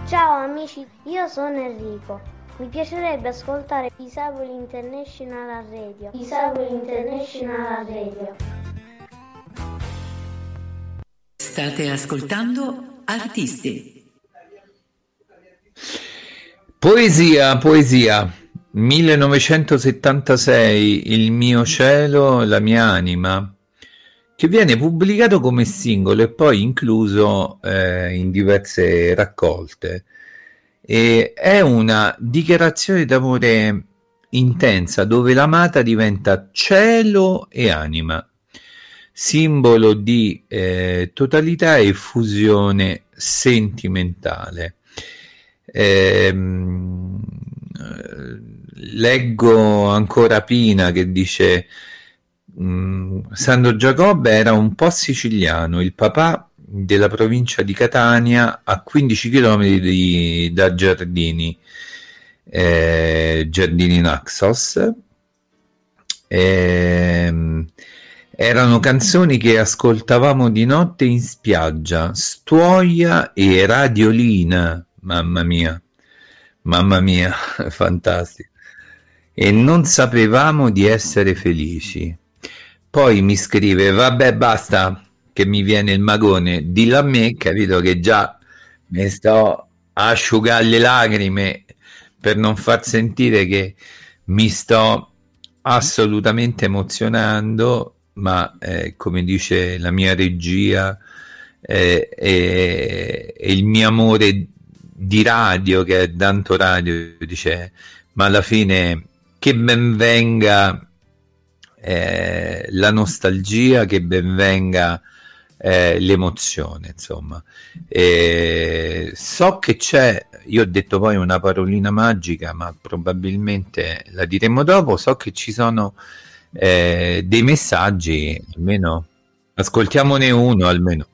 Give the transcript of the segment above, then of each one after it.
Ciao amici, io sono Enrico. Mi piacerebbe ascoltare Disaboli International Radio. Disaboli International Radio. State ascoltando Artisti. Poesia, poesia. 1976, Il mio cielo, la mia anima, che viene pubblicato come singolo e poi incluso in diverse raccolte. E è una dichiarazione d'amore intensa dove l'amata diventa cielo e anima, simbolo di totalità e fusione sentimentale. Leggo ancora Pina che dice: Sandro Giacobbe era un po' siciliano, il papà della provincia di Catania, a 15 km da Giardini, Giardini Naxos. Erano canzoni che ascoltavamo di notte in spiaggia, stuoia e radiolina, mamma mia, fantastico. E non sapevamo di essere felici. Poi mi scrive: vabbè, basta che mi viene il magone, dillo a me, capito che già mi sto a asciugare le lacrime per non far sentire che mi sto assolutamente emozionando, ma come dice la mia regia e il mio amore di radio, che è tanto radio, dice: ma alla fine che ben venga la nostalgia, che ben venga l'emozione, insomma. So che c'è, io ho detto poi una parolina magica, ma probabilmente la diremo dopo. So che ci sono dei messaggi, almeno ascoltiamone uno almeno.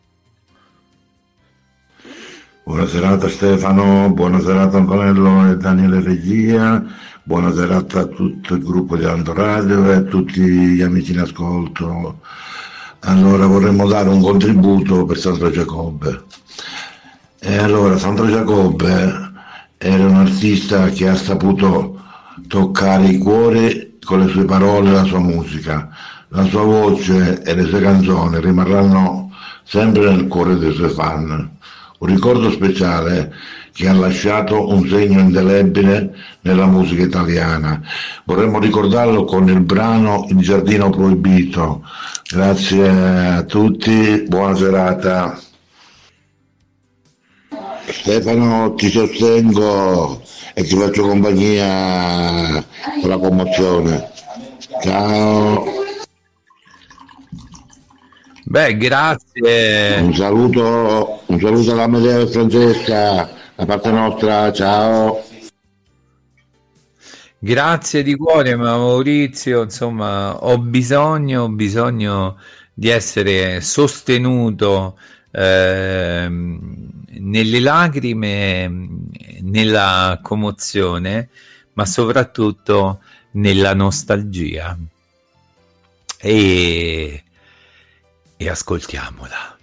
Buona serata Stefano, buona serata Antonello e Daniele Regia, buona serata a tutto il gruppo di Antoradio e a tutti gli amici in ascolto. Allora vorremmo dare un contributo per Sandro Giacobbe. E allora Sandro Giacobbe era un artista che ha saputo toccare i cuori con le sue parole e la sua musica. La sua voce e le sue canzoni rimarranno sempre nel cuore dei suoi fan. Un ricordo speciale che ha lasciato un segno indelebile nella musica italiana. Vorremmo ricordarlo con il brano Il giardino proibito. Grazie a tutti, buona serata. Stefano, ti sostengo e ti faccio compagnia con la commozione. Ciao. Beh, grazie. Un saluto alla Medea e Francesca da parte nostra, ciao. Grazie di cuore, ma Maurizio, insomma, ho bisogno di essere sostenuto nelle lacrime, nella commozione, ma soprattutto nella nostalgia. E ascoltiamola.